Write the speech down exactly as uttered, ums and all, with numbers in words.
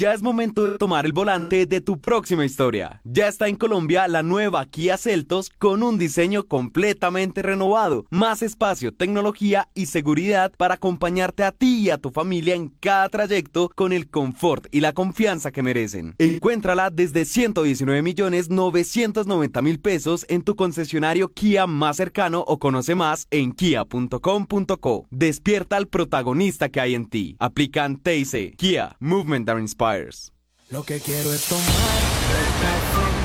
Ya es momento de tomar el volante de tu próxima historia. Ya está en Colombia la nueva Kia Seltos con un diseño completamente renovado, más espacio, tecnología y seguridad para acompañarte a ti y a tu familia en cada trayecto con el confort y la confianza que merecen. Encuéntrala desde ciento diecinueve millones novecientos noventa mil pesos en tu concesionario Kia más cercano o conoce más en kia punto com punto co. Despierta al protagonista que hay en ti. Aplican T I C. Kia, Movement that Inspires. Lo que quiero es tomar